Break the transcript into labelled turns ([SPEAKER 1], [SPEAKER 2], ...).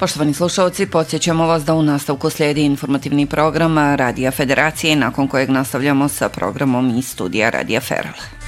[SPEAKER 1] Poštovani slušalci, podsjećamo vas da u nastavku slijedi informativni program Radija Federacije, nakon kojeg nastavljamo sa programom iz studija Radija Feral.